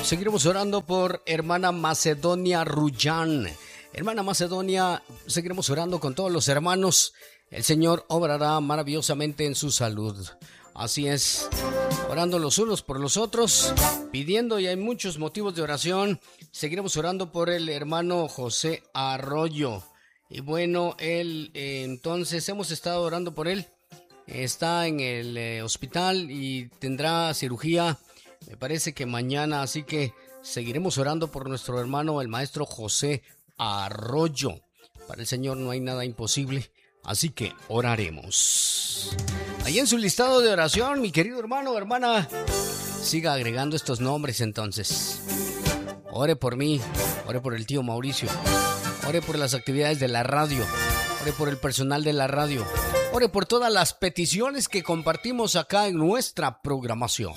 seguiremos orando por hermana Macedonia Rullán. Hermana Macedonia, seguiremos orando con todos los hermanos. El Señor obrará maravillosamente en su salud. Así es, orando los unos por los otros, pidiendo, y hay muchos motivos de oración. Seguiremos orando por el hermano José Arroyo. Y bueno, él, entonces hemos estado orando por él. Está en el hospital y tendrá cirugía, me parece que mañana. Así que seguiremos orando por nuestro hermano, el maestro José Arroyo. Para el Señor no hay nada imposible, así que oraremos. Ahí en su listado de oración, mi querido hermano o hermana, siga agregando estos nombres entonces. Ore por mí, ore por el tío Mauricio, ore por las actividades de la radio, ore por el personal de la radio, ore por todas las peticiones que compartimos acá en nuestra programación.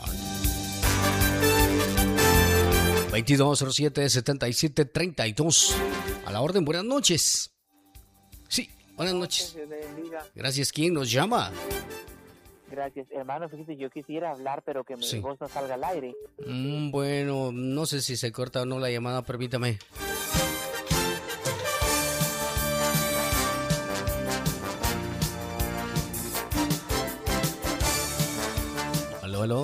2207-7732. A la orden, buenas noches. Sí, buenas noches. Gracias, ¿quién nos llama? Gracias, hermano. Fíjate, yo quisiera hablar, pero que mi voz no salga al aire. Bueno, no sé si se corta o no la llamada, permítame. Aló.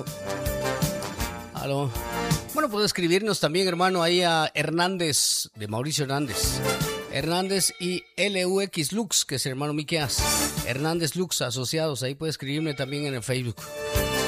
Bueno, puede escribirnos también, hermano, ahí a Hernández, de Mauricio Hernández. Hernández y LUX Lux, que es el hermano Miqueas. Hernández Lux Asociados, ahí puede escribirme también en el Facebook.